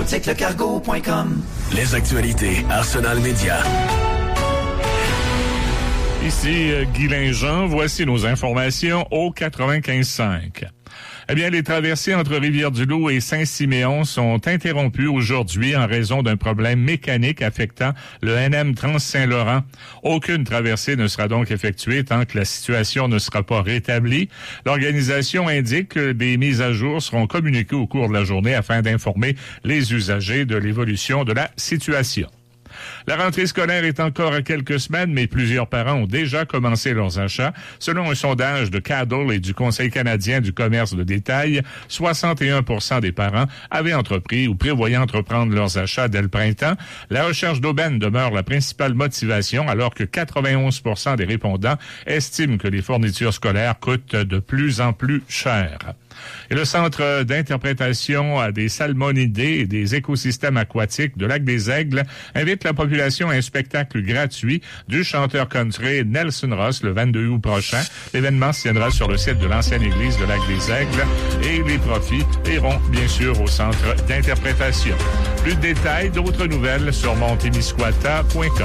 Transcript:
boutiquelecargo.com. Les actualités Arsenal Média. Ici Guy Linjean, voici nos informations au 95.5. Eh bien, les traversées entre Rivière-du-Loup et Saint-Siméon sont interrompues aujourd'hui en raison d'un problème mécanique affectant le NM Trans-Saint-Laurent. Aucune traversée ne sera donc effectuée tant que la situation ne sera pas rétablie. L'organisation indique que des mises à jour seront communiquées au cours de la journée afin d'informer les usagers de l'évolution de la situation. La rentrée scolaire est encore à quelques semaines, mais plusieurs parents ont déjà commencé leurs achats. Selon un sondage de Cadle et du Conseil canadien du commerce de détail, 61% des parents avaient entrepris ou prévoyaient entreprendre leurs achats dès le printemps. La recherche d'aubaine demeure la principale motivation, alors que 91% des répondants estiment que les fournitures scolaires coûtent de plus en plus cher. Et le Centre d'interprétation des salmonidés et des écosystèmes aquatiques de Lac-des-Aigles invite la population à un spectacle gratuit du chanteur country Nelson Ross le 22 août prochain. L'événement se tiendra sur le site de l'ancienne église de Lac-des-Aigles et les profits iront bien sûr au Centre d'interprétation. Plus de détails, d'autres nouvelles sur montemisquata.com.